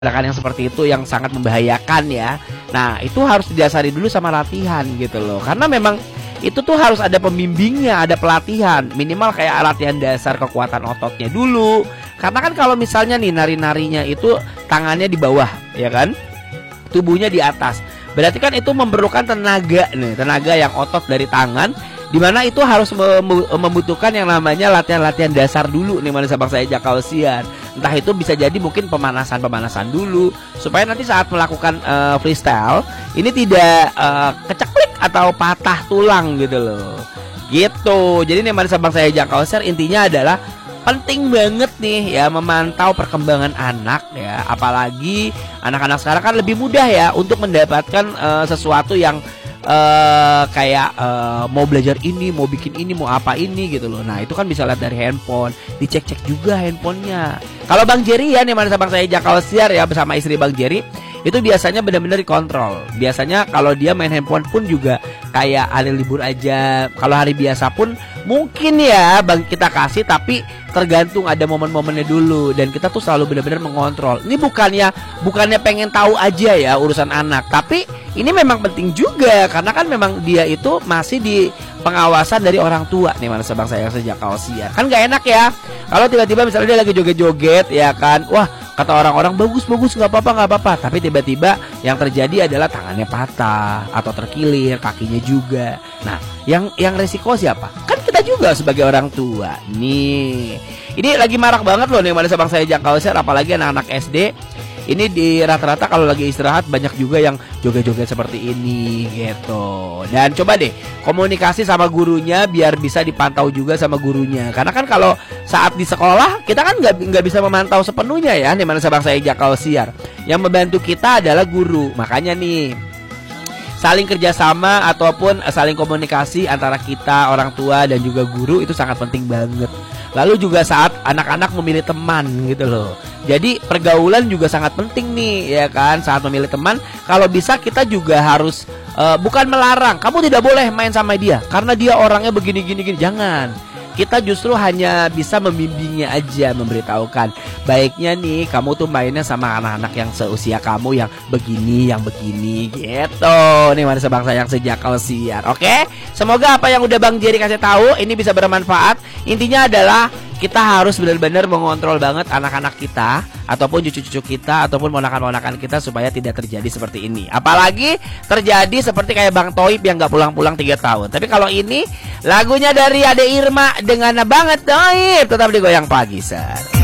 gerakan yang seperti itu yang sangat membahayakan ya. Nah, itu harus didasari dulu sama latihan gitu loh. Karena memang itu tuh harus ada pembimbingnya, ada pelatihan. Minimal kayak latihan dasar kekuatan ototnya dulu. Karena kan kalau misalnya nih nari-narinya itu tangannya di bawah, ya kan? Tubuhnya di atas. Berarti kan itu memerlukan tenaga nih, tenaga yang otot dari tangan, dimana itu harus membutuhkan yang namanya latihan-latihan dasar dulu nih manusia bangsa Jakausian. Entah itu bisa jadi mungkin pemanasan dulu supaya nanti saat melakukan freestyle ini tidak keceklik atau patah tulang gitu loh. Gitu. Jadi nih manusia bangsa Jakausian intinya adalah penting banget nih ya memantau perkembangan anak ya, apalagi anak-anak sekarang kan lebih mudah ya untuk mendapatkan sesuatu yang kayak mau belajar ini, mau bikin ini, mau apa ini gitu loh. Nah itu kan bisa lihat dari handphone, dicek-cek juga handphonenya. Kalau Bang Jerry ya nih manusia bangsa Jakausian ya bersama istri Bang Jerry itu biasanya benar-benar dikontrol. Biasanya kalau dia main handphone pun juga kayak hari libur aja. Kalau hari biasa pun mungkin ya Bang kita kasih, tapi tergantung ada momen-momennya dulu. Dan kita tuh selalu benar-benar mengontrol. Ini bukannya pengen tahu aja ya urusan anak, tapi ini memang penting juga karena kan memang dia itu masih di pengawasan dari orang tua nih manusia bangsa yang Jakausian. Kan gak enak ya kalau tiba-tiba misalnya dia lagi joget-joget ya kan, wah kata orang-orang bagus nggak apa-apa, tapi tiba-tiba yang terjadi adalah tangannya patah atau terkilir, kakinya juga. Nah yang resiko siapa? Kan kita juga sebagai orang tua nih. Ini lagi marak banget loh nih manusia bangsa Jakausian, apalagi anak-anak SD. Ini di rata-rata kalau lagi istirahat banyak juga yang joget-joget seperti ini gitu. Dan coba deh komunikasi sama gurunya biar bisa dipantau juga sama gurunya. Karena kan kalau saat di sekolah kita kan nggak bisa memantau sepenuhnya ya nih manusia bangsa Jakausian. Yang membantu kita adalah guru. Makanya nih saling kerjasama ataupun saling komunikasi antara kita orang tua dan juga guru itu sangat penting banget. Lalu juga saat anak-anak memilih teman gitu loh. Jadi pergaulan juga sangat penting nih ya kan. Saat memilih teman kalau bisa kita juga harus bukan melarang, kamu tidak boleh main sama dia karena dia orangnya begini. Jangan. Kita justru hanya bisa membimbingnya aja, memberitahukan baiknya nih kamu tuh mainnya sama anak-anak yang seusia kamu yang begini gitu. Nih manusia bangsa yang Jakausian. Oke? Semoga apa yang udah Bang Jerry kasih tahu ini bisa bermanfaat. Intinya adalah kita harus benar-benar mengontrol banget anak-anak kita ataupun cucu-cucu kita ataupun ponakan-ponakan kita supaya tidak terjadi seperti ini. Apalagi terjadi seperti kayak Bang Toib yang gak pulang-pulang 3 tahun. Tapi kalau ini lagunya dari Ade Irma dengan banget Toib, tetap digoyang pagi, Sar.